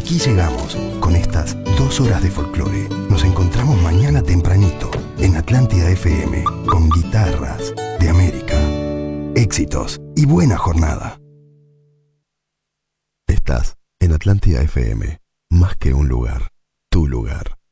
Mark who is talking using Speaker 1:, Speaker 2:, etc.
Speaker 1: aquí llegamos con estas 2 horas de folclore. Nos encontramos mañana tempranito en Atlántida FM con guitarras de América. Éxitos y buena jornada. Estás en Atlántida FM, más que un lugar, tu lugar.